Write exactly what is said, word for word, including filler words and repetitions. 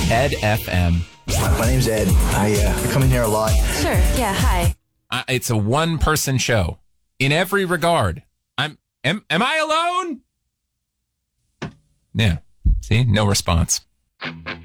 Ed F M. My, my name's Ed. I uh, come in here a lot. Sure. Yeah. Hi. Uh, it's a one-person show in every regard. I'm. Am, am I alone? Yeah. See, no response.